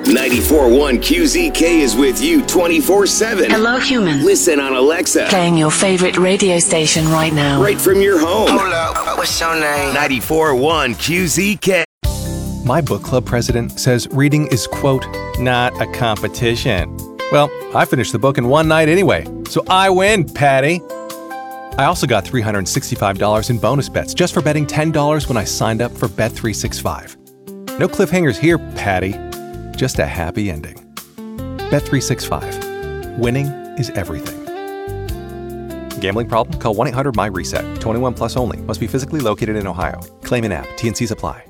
94.1 QZK is with you 24/7. Hello, human. Listen on Alexa. Playing your favorite radio station right now. Right from your home. Hold up, what's your name? 94.1 QZK. My book club president says reading is, quote, not a competition. Well, I finished the book in one night anyway, so I win, Patty. I also got $365 in bonus bets just for betting $10 when I signed up for Bet365. No cliffhangers here, Patty. Just a happy ending. Bet365. Winning is everything. Gambling problem? Call 1-800-MY-RESET. 21 plus only. Must be physically located in Ohio. Claim in app. T&Cs apply.